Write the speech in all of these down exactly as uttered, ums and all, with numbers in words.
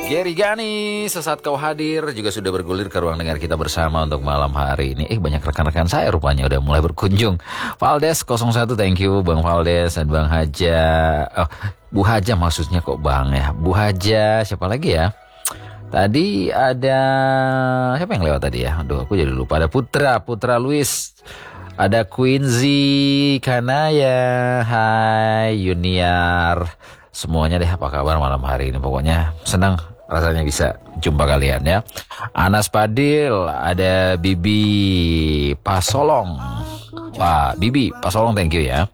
Gary Gani, sesaat kau hadir juga sudah bergulir ke ruang dengar kita bersama untuk malam hari ini. Eh banyak rekan-rekan saya rupanya udah mulai berkunjung. Valdes nol satu, thank you Bang Valdes dan Bang Haja. Oh, Bu Haja maksudnya kok Bang ya. Bu Haja, siapa lagi ya? Tadi ada siapa yang lewat tadi ya? Aduh, aku jadi lupa. Ada Putra, Putra Luis. Ada Quincy Kanaya. Hai Yuniar. Semuanya deh, apa kabar malam hari ini? Pokoknya senang rasanya bisa jumpa kalian ya. Anas Padil, ada Bibi Pasolong. Wah, Bibi Pasolong, thank you ya.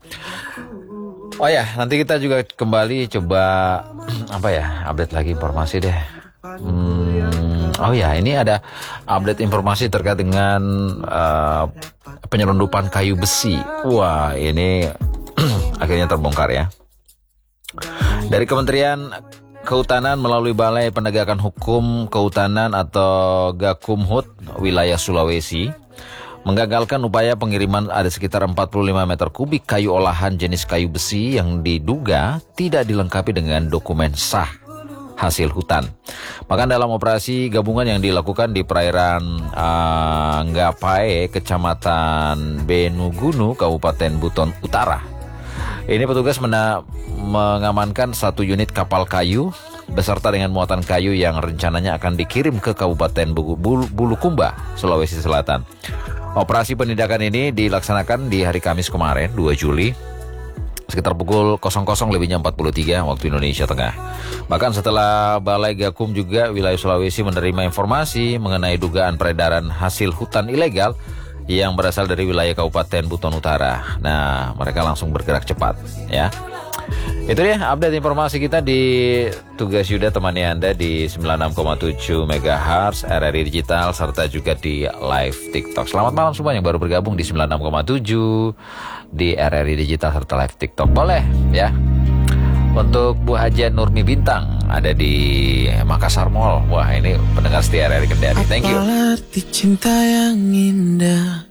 Oh ya, nanti kita juga kembali coba apa ya, update lagi informasi deh. Hmm, oh ya, ini ada update informasi terkait dengan uh, penyelundupan kayu besi. Wah, ini akhirnya terbongkar ya. Dari Kementerian Kehutanan melalui Balai Penegakan Hukum Kehutanan atau Gakumhut wilayah Sulawesi menggagalkan upaya pengiriman ada sekitar empat puluh lima meter kubik kayu olahan jenis kayu besi yang diduga tidak dilengkapi dengan dokumen sah hasil hutan. Bahkan dalam operasi gabungan yang dilakukan di perairan uh, Ngapae, Kecamatan Benugunu, Kabupaten Buton Utara, ini petugas mena- mengamankan satu unit kapal kayu beserta dengan muatan kayu yang rencananya akan dikirim ke Kabupaten Bulukumba, Sulawesi Selatan. Operasi penindakan ini dilaksanakan di hari Kamis kemarin, dua Juli, sekitar pukul nol nol lebihnya empat puluh tiga waktu Indonesia Tengah. Bahkan setelah Balai Gakum juga wilayah Sulawesi menerima informasi mengenai dugaan peredaran hasil hutan ilegal yang berasal dari wilayah Kabupaten Buton Utara. Nah, mereka langsung bergerak cepat ya. Itu dia update informasi kita di Tugas Yuda temani Anda di sembilan puluh enam koma tujuh megahertz R R I Digital serta juga di live TikTok. Selamat malam semua yang baru bergabung di sembilan puluh enam koma tujuh di R R I Digital serta live TikTok. Boleh ya. Untuk Bu Haja Nurmi Bintang ada di Makassar Mall. Wah, ini pendengar setia R R I Kendari. Thank you. Apa arti cinta yang indah